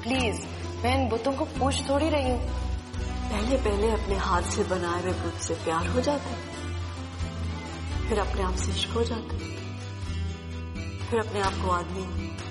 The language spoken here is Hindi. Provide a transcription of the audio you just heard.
प्लीज, मैं इन बुतों को पूछ थोड़ी रही हूँ। पहले पहले अपने हाथ से बनाए हुए बुत से प्यार हो जाता, फिर अपने आप से इश्क हो जाता, फिर अपने आप को आदमी